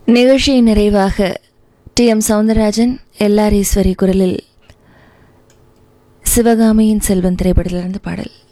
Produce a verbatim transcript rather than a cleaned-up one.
நிகழ்ச்சியின் நிறைவாக D M Soundararajan L R Eswari குரலில் சிவகாமியின் செல்வன் திரைப்படத்திலிருந்து பாடல்.